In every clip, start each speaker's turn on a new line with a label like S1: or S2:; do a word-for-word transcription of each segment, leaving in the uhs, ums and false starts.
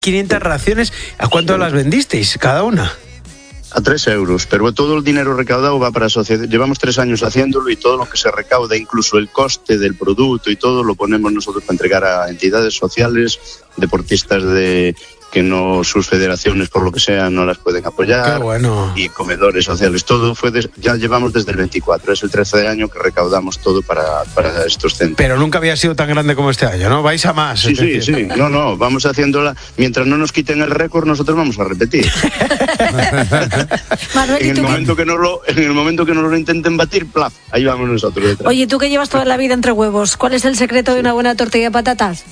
S1: quinientas raciones. ¿A cuánto las vendisteis cada una?
S2: A tres euros, pero todo el dinero recaudado va para asociación. Llevamos tres años haciéndolo y todo lo que se recauda, incluso el coste del producto y todo, lo ponemos nosotros para entregar a entidades sociales, deportistas de que no, sus federaciones por lo que sea no las pueden apoyar.
S1: Qué bueno.
S2: Y comedores sociales, todo fue de, ya llevamos desde el veinticuatro, es el trece año que recaudamos todo para, para estos centros.
S1: Pero nunca había sido tan grande como este año, ¿no? Vais a más.
S2: Sí, sí, sí, no, no, vamos haciéndola, mientras no nos quiten el récord nosotros vamos a repetir.
S3: Manuel,
S2: en, el momento que... que nos lo, en el momento que nos lo intenten batir, plaf, ahí vamos nosotros detrás.
S3: Oye, tú que llevas toda la vida entre huevos, ¿cuál es el secreto de una buena tortilla de patatas?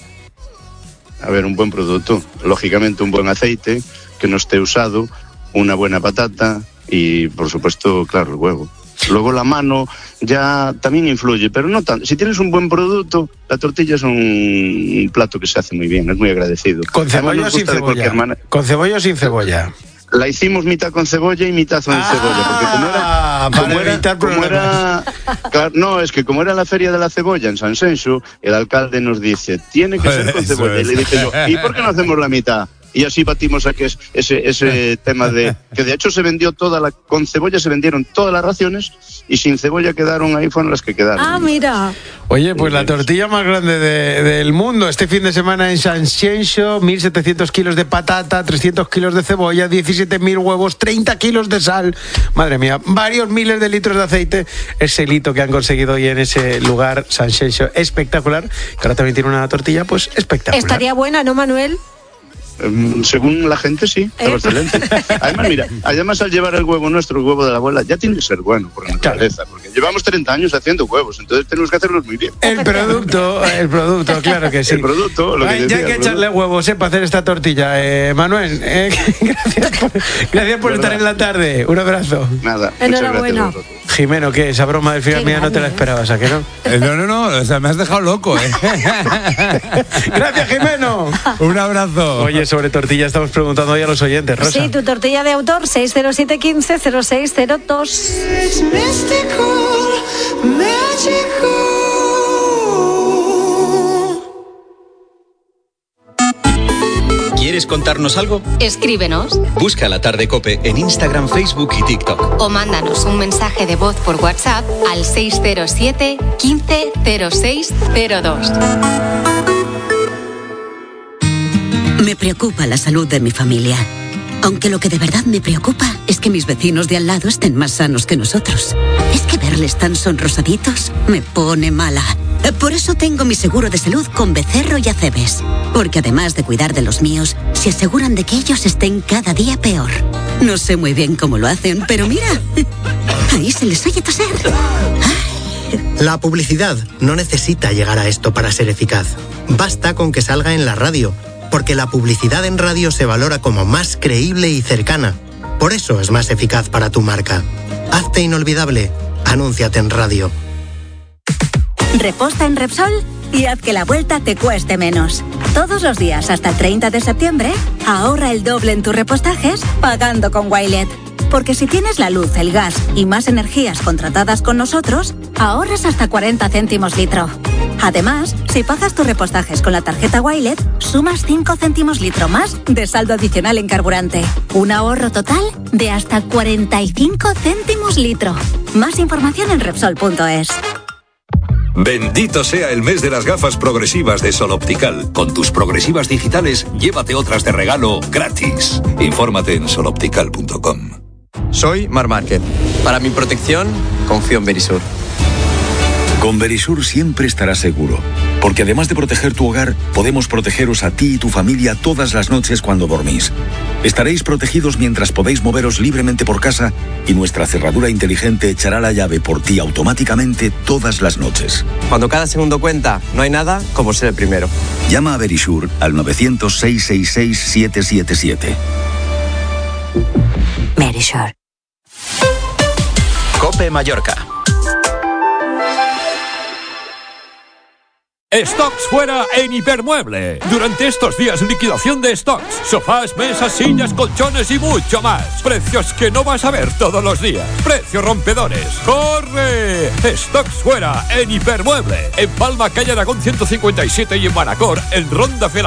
S2: A ver, un buen producto, lógicamente un buen aceite, que no esté usado, una buena patata y, por supuesto, claro, el huevo. Luego la mano ya también influye, pero no tanto. Si tienes un buen producto, la tortilla es un plato que se hace muy bien, es muy agradecido.
S1: ¿Con cebolla o sin cebolla? Man... ¿Con cebolla o sin cebolla?
S2: La hicimos mitad con cebolla y mitad sin
S1: ah,
S2: cebolla, porque como era,
S1: para
S2: como
S1: evitar
S2: era, como era claro, no, es que como era la feria de la cebolla en San Senso, el alcalde nos dice, tiene que ser con cebolla, y le dije yo, ¿y por qué no hacemos la mitad? Y así batimos a que es ese, ese tema de que de hecho se vendió toda la, con cebolla se vendieron todas las raciones y sin cebolla quedaron ahí, fueron las que quedaron.
S3: Ah, mira.
S1: Oye, pues la tortilla más grande de, del mundo. Este fin de semana en San Xenxo, mil setecientos kilos de patata, trescientos kilos de cebolla, diecisiete mil huevos, treinta kilos de sal. Madre mía, varios miles de litros de aceite. Ese hito que han conseguido hoy en ese lugar, San Xenxo, espectacular. Que ahora también tiene una tortilla, pues espectacular.
S3: Estaría buena, ¿no, Manuel?
S2: Según la gente, sí, estaba excelente. Además, mira, además al llevar el huevo nuestro, el huevo de la abuela, ya tiene que ser bueno por naturaleza, porque llevamos treinta años haciendo huevos, entonces tenemos que hacerlos muy bien.
S1: El producto, el producto, claro que sí.
S2: El producto, lo que
S1: Ay,
S2: decía,
S1: ya hay que
S2: el
S1: echarle huevos, eh, para hacer esta tortilla. Eh, Manuel, eh, gracias por, gracias por estar en la tarde. Un abrazo.
S2: Nada,
S3: enhorabuena.
S1: Jimeno, ¿qué? Esa broma del final mía no te la esperabas, ¿a qué no?
S4: Eh, no, no, no, o sea, me has dejado loco, ¿eh?
S1: Gracias, Jimeno.
S4: Un abrazo.
S1: Oye, sobre tortilla estamos preguntando hoy a los oyentes, Rosa.
S3: Sí, tu tortilla de autor, seis cero siete uno cinco cero seis cero dos.
S5: ¿Quieres contarnos algo?
S6: Escríbenos.
S5: Busca La Tarde COPE en Instagram, Facebook y TikTok.
S6: O mándanos un mensaje de voz por WhatsApp al seis cero siete, quince, cero seis cero dos.
S7: Me preocupa la salud de mi familia. Aunque lo que de verdad me preocupa es que mis vecinos de al lado estén más sanos que nosotros. Es que verles tan sonrosaditos me pone mala. Por eso tengo mi seguro de salud con Becerro y Acebes. Porque además de cuidar de los míos, se aseguran de que ellos estén cada día peor. No sé muy bien cómo lo hacen, pero mira, ahí se les oye toser. Ay.
S8: La publicidad no necesita llegar a esto para ser eficaz. Basta con que salga en la radio, porque la publicidad en radio se valora como más creíble y cercana. Por eso es más eficaz para tu marca. Hazte inolvidable. Anúnciate en radio.
S9: Reposta en Repsol y haz que la vuelta te cueste menos. Todos los días hasta el treinta de septiembre, ahorra el doble en tus repostajes pagando con Wilet. Porque si tienes la luz, el gas y más energías contratadas con nosotros, ahorras hasta cuarenta céntimos litro. Además, si pagas tus repostajes con la tarjeta Wilet, sumas cinco céntimos litro más de saldo adicional en carburante. Un ahorro total de hasta cuarenta y cinco céntimos litro. Más información en Repsol punto es.
S10: Bendito sea el mes de las gafas progresivas de Sol Optical. Con tus progresivas digitales, llévate otras de regalo gratis. Infórmate en sol optical punto com.
S11: Soy Mar Márquez. Para mi protección, confío en Verisur.
S12: Con Verisur siempre estarás seguro, porque además de proteger tu hogar, podemos protegeros a ti y tu familia todas las noches cuando dormís. Estaréis protegidos mientras podéis moveros libremente por casa y nuestra cerradura inteligente echará la llave por ti automáticamente todas las noches.
S11: Cuando cada segundo cuenta, no hay nada como ser el primero.
S12: Llama a Verisur al nueve cero cero, seis seis seis, siete siete siete.
S9: Verisur.
S5: COPE Mallorca.
S13: Stocks fuera en Hipermueble. Durante estos días, liquidación de stocks. Sofás, mesas, sillas, colchones y mucho más. Precios que no vas a ver todos los días. Precios rompedores. ¡Corre! Stocks fuera en Hipermueble. En Palma, calle Aragón ciento cincuenta y siete y en Manacor, en Ronda Fera.